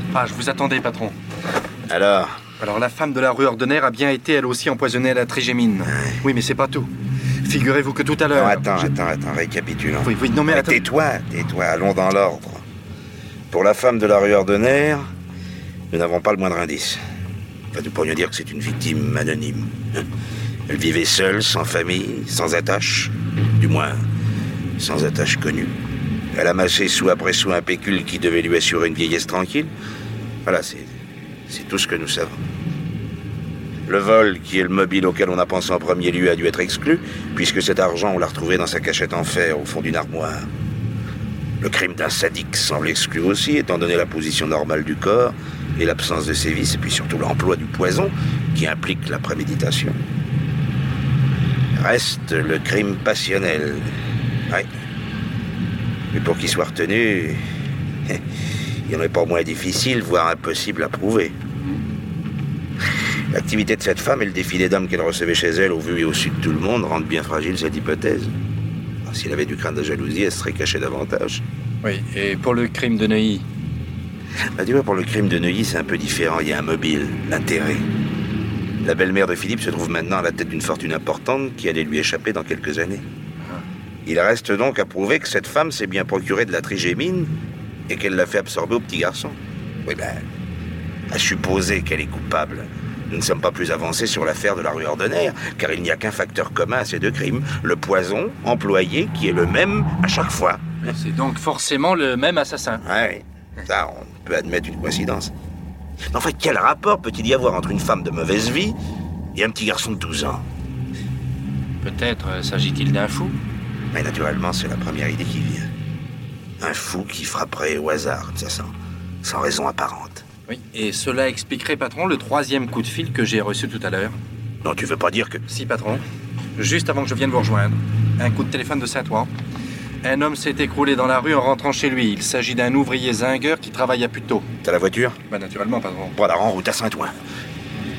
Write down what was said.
Ah, je vous attendais, patron. Alors, la femme de la rue Ordener a bien été, elle aussi, empoisonnée à la trigémine. Ouais. Oui, mais c'est pas tout. Figurez-vous que tout à l'heure... Non, attends, récapitulons. Oui, non mais attends... Tais-toi, allons dans l'ordre. Pour la femme de la rue Ordener, nous n'avons pas le moindre indice. Enfin, nous pourrions dire que c'est une victime anonyme. Elle vivait seule, sans famille, sans attache. Du moins, sans attache connue. Elle amassait sou après sou un pécule qui devait lui assurer une vieillesse tranquille. Voilà, c'est tout ce que nous savons. Le vol, qui est le mobile auquel on a pensé en premier lieu, a dû être exclu, puisque cet argent, on l'a retrouvé dans sa cachette en fer, au fond d'une armoire. Le crime d'un sadique semble exclu aussi, étant donné la position normale du corps et l'absence de sévices, et puis surtout l'emploi du poison, qui implique la préméditation. Reste le crime passionnel. Oui. Mais pour qu'il soit retenu, il n'y en est pas moins difficile, voire impossible à prouver. L'activité de cette femme et le défilé d'hommes qu'elle recevait chez elle, au vu et au su de tout le monde, rendent bien fragile cette hypothèse. Alors, si elle avait dû craindre de jalousie, elle serait cachée davantage. Oui, et pour le crime de Neuilly? Tu vois, pour le crime de Neuilly, c'est un peu différent. Il y a un mobile, l'intérêt. La belle-mère de Philippe se trouve maintenant à la tête d'une fortune importante qui allait lui échapper dans quelques années. Il reste donc à prouver que cette femme s'est bien procurée de la trigémine et qu'elle l'a fait absorber au petit garçon. Oui, à supposer qu'elle est coupable. Nous ne sommes pas plus avancés sur l'affaire de la rue Ordener, car il n'y a qu'un facteur commun à ces deux crimes, le poison employé qui est le même à chaque fois. C'est donc forcément le même assassin. Oui, ça, on peut admettre une coïncidence. Mais en fait, quel rapport peut-il y avoir entre une femme de mauvaise vie et un petit garçon de 12 ans? Peut-être s'agit-il d'un fou? Mais naturellement, c'est la première idée qui vient. Un fou qui frapperait au hasard, comme ça, sans raison apparente. Oui, et cela expliquerait, patron, le 3e coup de fil que j'ai reçu tout à l'heure. Non, tu veux pas dire que... Si, patron. Juste avant que je vienne vous rejoindre. Un coup de téléphone de Saint-Ouen. Un homme s'est écroulé dans la rue en rentrant chez lui. Il s'agit d'un ouvrier zingueur qui travaille à Puteaux. T'as la voiture? Naturellement, patron. Voilà, en route à Saint-Ouen.